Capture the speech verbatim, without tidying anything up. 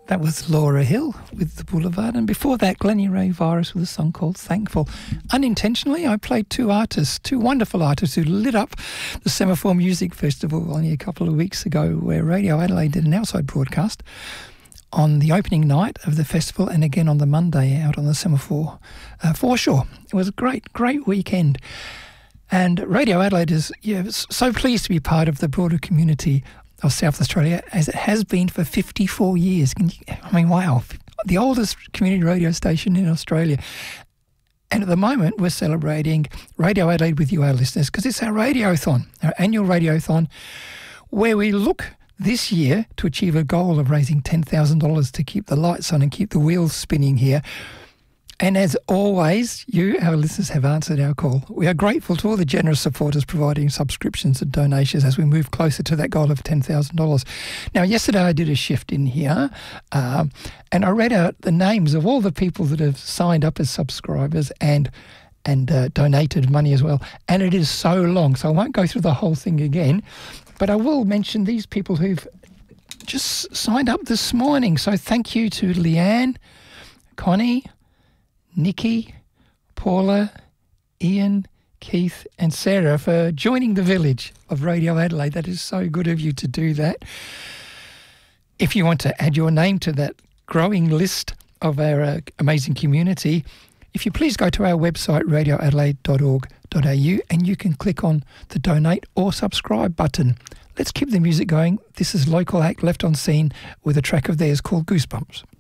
That was Laura Hill with The Boulevard, and before that, Glennie Ray Virus with a song called Thankful. Unintentionally, I played two artists, two wonderful artists who lit up the Semaphore Music Festival only a couple of weeks ago, where Radio Adelaide did an outside broadcast on the opening night of the festival and again on the Monday out on the Semaphore uh, foreshore. It was a great, great weekend. And Radio Adelaide is yeah, so pleased to be part of the broader community of South Australia, as it has been for fifty-four years. Can you, I mean, wow, the oldest community radio station in Australia. And at the moment, we're celebrating Radio Adelaide with you, our listeners, because it's our radiothon, our annual radiothon, where we look this year to achieve a goal of raising ten thousand dollars to keep the lights on and keep the wheels spinning here. And as always, you, our listeners, have answered our call. We are grateful to all the generous supporters providing subscriptions and donations as we move closer to that goal of ten thousand dollars. Now, yesterday I did a shift in here um, and I read out the names of all the people that have signed up as subscribers and and uh, donated money as well. And it is so long, so I won't go through the whole thing again, but I will mention these people who've just signed up this morning. So thank you to Leanne, Connie, Nikki, Paula, Ian, Keith and Sarah for joining the village of Radio Adelaide. That is so good of you to do that. If you want to add your name to that growing list of our uh, amazing community, if you please go to our website radio adelaide dot org dot a u and you can click on the donate or subscribe button. Let's keep the music going. This is Local Act Left on Scene with a track of theirs called Goosebumps.